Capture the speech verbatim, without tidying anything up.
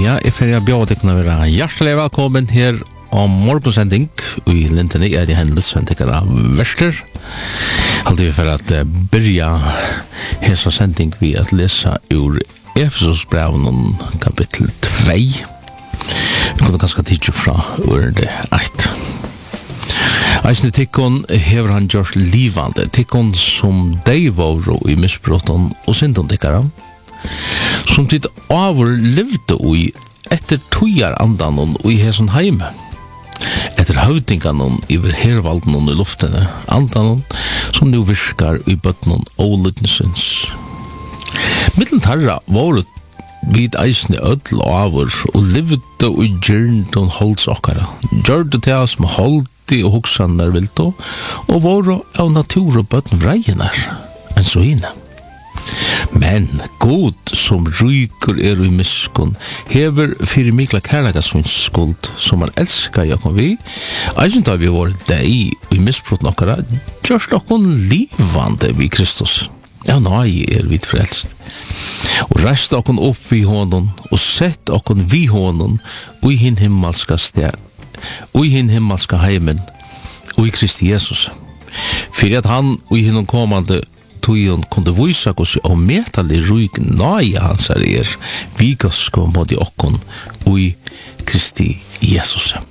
Ja, jeg får jeg bjør deg å være hjertelig velkommen her om morgensending i Lintene er det hendelses som tenker av verster. Alltid vi for at uh, begynne hesa sending vi at lese ur Efesusbrevnen kapittel två. Vi kunne ganske tidlig fra ordet ett. Eisne tikkon hever han gjort livande, tikkon som dei var i misbrotten og synden tikkara, som tid avur levde ui etter tujar andan og i hesson heime, etter høvdinganon iver hervalden i luftene, andan som nu virkar i bøtnen ålutnesens. Mittlen tarra var vid eisne ødel avur og levde ui gjerne og holds okkara, gjørde til oss med holdi og hoksanar vilto, og var av natur og bøtnen reinar, enn så hine. Men god som ryker er i miskun hever fyrir mikla kærleikasvins skuld som han elskar jakon vi eisen da vi var deg i misbrot nokkara gjørst okkon livande vi Kristus. Ja, nei er vi frelst. Og reist okkon opp vi honom og sett okkon vi honom og i hin himmelska sted og i hin himmelska heimen og i Kristi Jesus. Fyrir at han og i hinnom kommande Tujon kunde visa oss og metallig ruig nøye hans er, vi gasko mot i okkon og i Kristi Jesus.